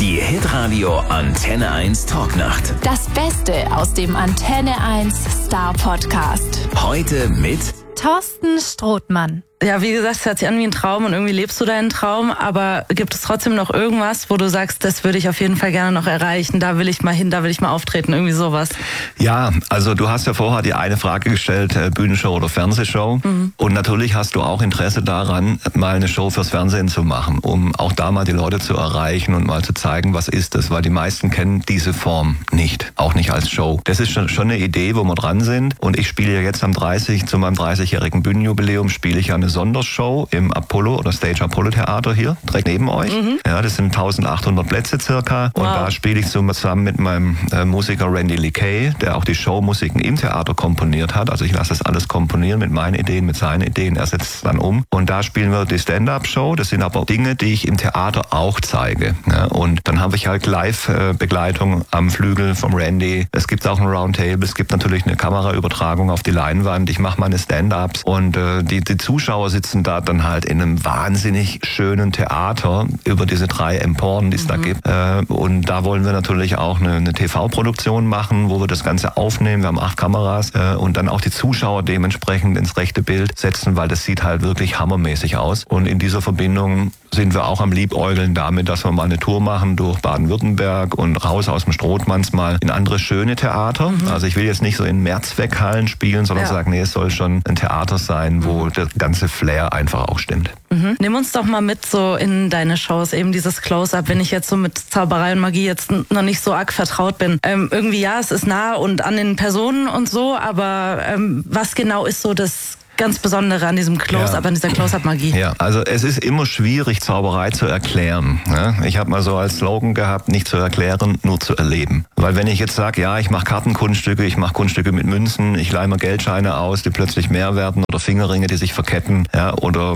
Die Hitradio Antenne 1 Talknacht. Das Beste aus dem Antenne 1 Star Podcast. Heute mit Thorsten Strothmann. Ja, wie gesagt, es hört sich an wie ein Traum und irgendwie lebst du deinen Traum, aber gibt es trotzdem noch irgendwas, wo du sagst, das würde ich auf jeden Fall gerne noch erreichen, da will ich mal hin, da will ich mal auftreten, irgendwie sowas? Ja, also du hast ja vorher die eine Frage gestellt, Bühnenshow oder Fernsehshow. Und natürlich hast du auch Interesse daran, mal eine Show fürs Fernsehen zu machen, um auch da mal die Leute zu erreichen und mal zu zeigen, was ist das, weil die meisten kennen diese Form nicht, auch nicht als Show. Das ist schon eine Idee, wo wir dran sind, und ich spiele ja jetzt zu meinem 30-jährigen Bühnenjubiläum, spiele ich ja eine Sondershow im Apollo oder Stage Apollo Theater hier, direkt neben euch. Ja, das sind 1800 Plätze circa. Und da spiele ich zusammen mit meinem Musiker Randy Lekay, der auch die Showmusiken im Theater komponiert hat. Also ich lasse das alles komponieren mit meinen Ideen, mit seinen Ideen. Er setzt es dann um. Und da spielen wir die Stand-Up-Show. Das sind aber Dinge, die ich im Theater auch zeige. Ja, und dann habe ich halt Live-Begleitung am Flügel vom Randy. Es gibt auch ein Roundtable. Es gibt natürlich eine Kameraübertragung auf die Leinwand. Ich mache meine Stand-Ups. Und die Zuschauer sitzen da dann halt in einem wahnsinnig schönen Theater über diese 3 Emporen, die es da gibt. Und da wollen wir natürlich auch eine TV-Produktion machen, wo wir das Ganze aufnehmen. Wir haben 8 Kameras und dann auch die Zuschauer dementsprechend ins rechte Bild setzen, weil das sieht halt wirklich hammermäßig aus. Und in dieser Verbindung sind wir auch am Liebäugeln damit, dass wir mal eine Tour machen durch Baden-Württemberg und raus aus dem Strothmanns mal in andere schöne Theater. Also ich will jetzt nicht so in Mehrzweckhallen spielen, sondern sagen, nee, es soll schon ein Theater sein, wo das ganze Flair einfach auch stimmt. Nimm uns doch mal mit so in deine Shows, eben dieses Close-Up, wenn ich jetzt so mit Zauberei und Magie jetzt noch nicht so arg vertraut bin. Irgendwie ja, es ist nah und an den Personen und so, aber was genau ist so das ganz Besondere an diesem Close-Up, an dieser Close-Up-Magie? Ja, also es ist immer schwierig, Zauberei zu erklären. Ja? Ich habe mal so als Slogan gehabt, nicht zu erklären, nur zu erleben. Weil wenn ich jetzt sage, ja, ich mache Kartenkunststücke, ich mache Kunststücke mit Münzen, ich leihe mir Geldscheine aus, die plötzlich mehr werden, oder Fingerringe, die sich verketten, ja, oder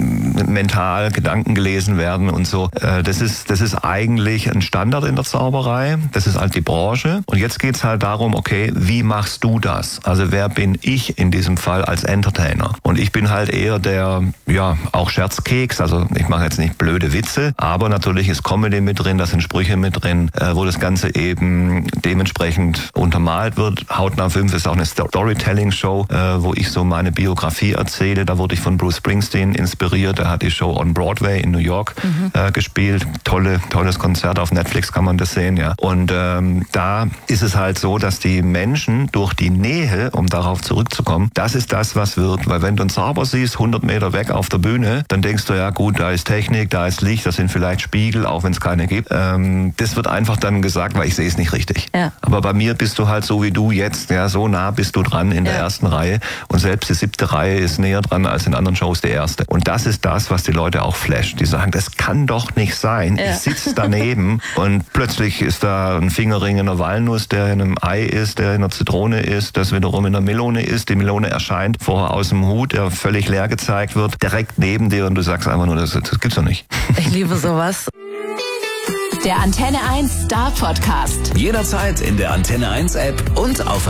mental Gedanken gelesen werden und so. Das ist eigentlich ein Standard in der Zauberei. Das ist halt die Branche. Und jetzt geht's halt darum, okay, wie machst du das? Also wer bin ich in diesem Fall als Entertainer? Und ich bin halt eher der, ja, auch Scherzkeks. Also ich mache jetzt nicht blöde Witze, aber natürlich ist Comedy mit drin, da sind Sprüche mit drin, wo das Ganze eben dementsprechend untermalt wird. Hautnah 5 ist auch eine Storytelling-Show, wo ich so meine Biografie erzähle. Da wurde ich von Bruce Springsteen inspiriert. Er hat die Show on Broadway in New York gespielt. Tolles Konzert, auf Netflix kann man das sehen, ja. Und da ist es halt so, dass die Menschen durch die Nähe, um darauf zurückzukommen, das ist das, was wird. Weil wenn du einen Zauber siehst, 100 Meter weg auf der Bühne, dann denkst du, ja gut, da ist Technik, da ist Licht, das sind vielleicht Spiegel, auch wenn es keine gibt. Das wird einfach dann gesagt, weil ich sehe es nicht richtig. Ja. Aber bei mir bist du halt so wie du jetzt, ja, so nah bist du dran in der ersten Reihe. Und selbst die 7. Reihe ist näher dran als in anderen Shows die erste. Und das ist das, was die Leute auch flasht. Die sagen, das kann doch nicht sein. Ich sitze daneben und plötzlich ist da ein Fingerring in einer Walnuss, der in einem Ei ist, der in einer Zitrone ist, das wiederum in einer Melone ist. Die Melone erscheint vorher aus dem Hut, der völlig leer gezeigt wird, direkt neben dir, und du sagst einfach nur, das gibt's doch nicht. Ich liebe sowas. Der Antenne 1 Star Podcast. jederzeit in der Antenne 1 App und auf